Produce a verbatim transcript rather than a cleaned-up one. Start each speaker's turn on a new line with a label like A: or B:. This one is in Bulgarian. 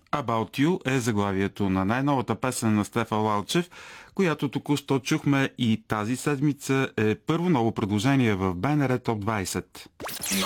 A: About You е заглавието на най-новата песен на Стефан Лалчев, която току-що чухме, и тази седмица е първо ново предложение в БНР Топ двайсет.